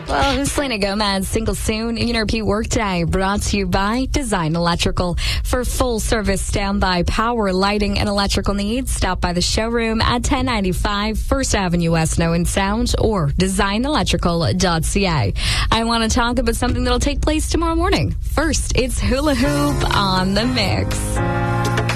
Well, Selena Gomez, single soon. UNRP Workday brought to you by Design Electrical. For full service standby power, lighting, and electrical needs, stop by the showroom at 1095 First Avenue West, Known Sound, or designelectrical.ca. I want to talk about something that'll take place tomorrow morning. First, it's Hula Hoop on the Mix.